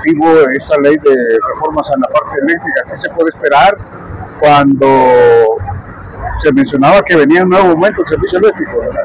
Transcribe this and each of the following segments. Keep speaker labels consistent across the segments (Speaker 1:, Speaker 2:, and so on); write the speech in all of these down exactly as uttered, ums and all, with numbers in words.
Speaker 1: motivo esa ley de reformas en la parte eléctrica. ¿Qué se puede esperar cuando se mencionaba que venía un nuevo aumento del servicio eléctrico, ¿verdad?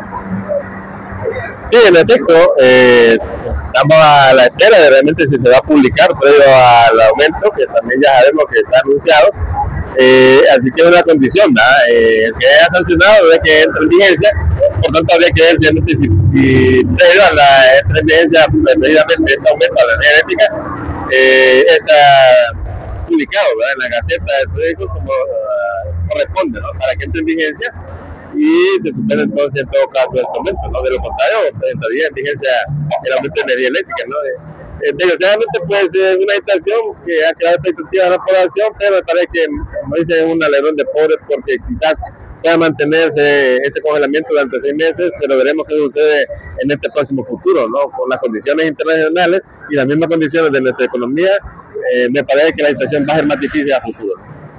Speaker 2: Sí, en efecto, eh, estamos a la espera de realmente si se va a publicar previo al aumento, que también ya sabemos que está anunciado. Eh, así que es una condición, ¿verdad? Eh, el que haya sancionado debe que entre en vigencia, por tanto habría que ver realmente si, si previo a la entra en vigencia precisamente este aumento a la energía eléctrica eh, es uh, publicado, ¿verdad?, en la Gaceta de Periódicos como uh, corresponde, ¿no?, para que entre en vigencia y se supere entonces en todo caso el aumento, ¿no? De lo contrario, entraría en vigencia el aumento de energía eléctrica, ¿no? Eh, eh, desgraciadamente puede ser una situación que ha creado expectativa a la población, pero me parece que, como dice, es un alerón de pobres porque quizás pueda mantenerse ese congelamiento durante seis meses, pero veremos qué sucede en este próximo futuro, ¿no? Con las condiciones internacionales y las mismas condiciones de nuestra economía, eh, me parece que la situación va a ser más difícil a futuro.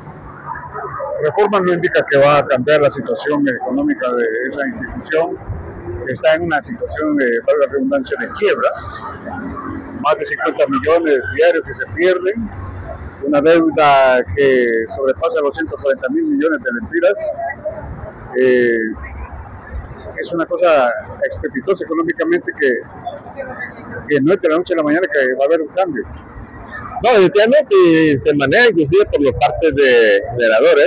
Speaker 1: Reforma no indica que va a cambiar la situación económica de esa institución, que está en una situación de, para la redundancia, de quiebra, más de cincuenta millones diarios que se pierden, una deuda que sobrepasa los ciento cuarenta mil millones de lempiras. Eh, es una cosa estrepitosa económicamente que, que no es de la noche a la mañana que va a haber un cambio.
Speaker 2: No, definitivamente se maneja inclusive por los partes de generadores,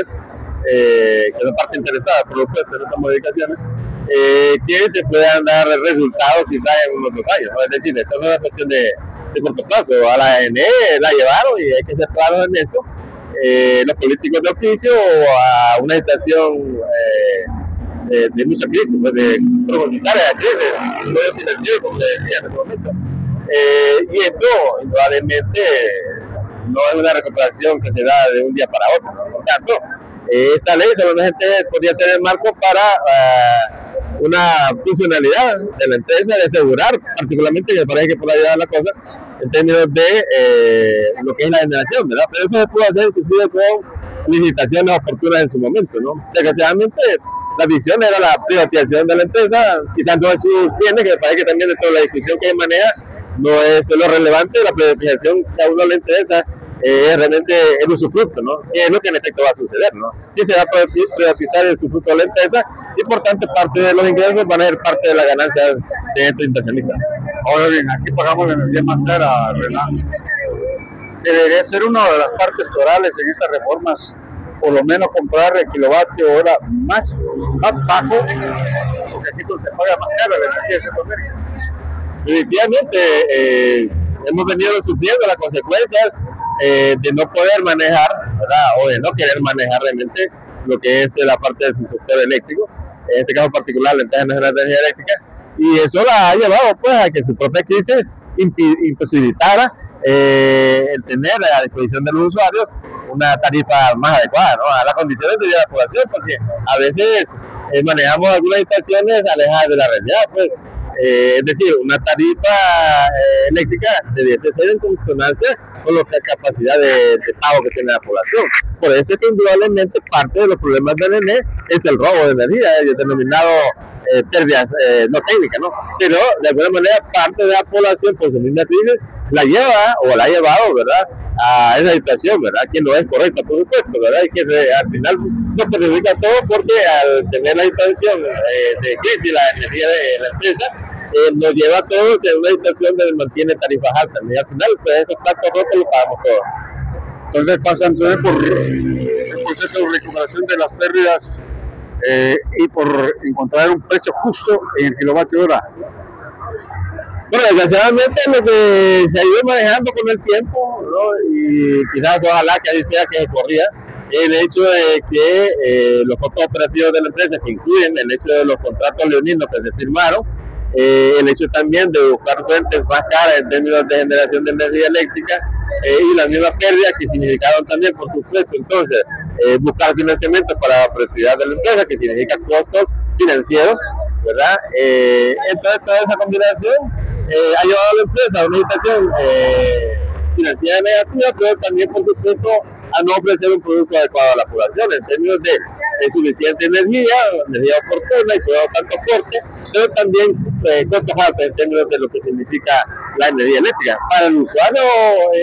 Speaker 2: eh, que son parte interesada por los puestos de estas modificaciones, eh, que se puedan dar resultados quizás en unos dos años, ¿no? Es decir, esto no es una cuestión de, de corto plazo. A la A N E la llevaron y hay que ser claros en esto. Eh, los políticos de oficio a una situación eh, de, de mucha crisis, pues de profundizar esa crisis, no es financiero, como le decía en este momento. Eh, y esto indudablemente no es una recuperación que se da de un día para otro, ¿no? Por tanto, eh, esta ley solamente podría ser el marco para uh, una funcionalidad de la empresa, de asegurar, particularmente, que me parece que por ahí va la cosa, en términos de eh, lo que es la generación, ¿verdad? Pero eso se puede hacer inclusive con licitaciones oportunas en su momento, ¿no? Desgraciadamente, la visión era la privatización de la empresa, quizás no es sus bienes, que me parece que también de toda la discusión que maneja, no es lo relevante. La privatización que a uno le interesa eh, es realmente el usufructo, ¿no? Y es lo que en efecto va a suceder, ¿no? Sí se va a privatizar el usufructo de la empresa y por tanto parte de los ingresos van a ser parte de las ganancias de estos inversionistas.
Speaker 1: Ahora bien, aquí pagamos la energía más cara, Renan. Debería ser una de las partes torales en estas reformas, por lo menos comprar el kilovatio hora más, más bajo, porque aquí se paga más cara la energía de Centroamérica.
Speaker 2: Definitivamente eh, hemos venido sufriendo las consecuencias eh, de no poder manejar, ¿verdad?, o de no querer manejar realmente lo que es la parte del sector eléctrico, en este caso particular la Empresa Nacional de Energía Eléctrica, y eso la ha llevado pues a que su propia crisis imposibilitara eh, el tener a disposición de los usuarios una tarifa más adecuada, ¿no?, a las condiciones de vida de la población, porque a veces eh, manejamos algunas situaciones alejadas de la realidad, pues. Eh, es decir, una tarifa eh, eléctrica debe ser en consonancia con la capacidad de, de pago que tiene la población. Por eso es que indudablemente parte de los problemas del E N E es el robo de energía, el denominado eh, pérdidas eh, no técnicas, ¿no? Pero de alguna manera parte de la población por su misma crisis la lleva o la ha llevado, ¿verdad?, a esa situación, ¿verdad?, que no es correcta, por supuesto, ¿verdad?, y que eh, al final nos perjudica todo porque al tener la situación eh, de crisis la energía de la empresa eh, nos lleva a todos en una situación donde mantiene tarifas altas, y al final pues esos platos rotos los pagamos todos.
Speaker 1: Entonces pasa entonces por el proceso de recuperación de las pérdidas eh, y por encontrar un precio justo en el kilovatio hora.
Speaker 2: Bueno, desgraciadamente lo que se ha ido manejando con el tiempo, ¿no?, y quizás ojalá que ahí sea que se corría, el hecho de que eh, los costos operativos de la empresa, que incluyen el hecho de los contratos leoninos que se firmaron, eh, el hecho también de buscar fuentes más caras en términos de generación de energía eléctrica eh, y las mismas pérdidas que significaron también, por supuesto, entonces eh, buscar financiamiento para la productividad de la empresa, que significa costos financieros, ¿verdad? Eh, entonces toda esa combinación eh, ha llevado a la empresa a una situación eh, financiera negativa, pero también, por supuesto, a no ofrecer un producto adecuado a la población en términos de, de suficiente energía, energía oportuna y todo tanto fuerte, pero también eh, costos altos en términos de lo que significa la energía eléctrica. Para el usuario eh,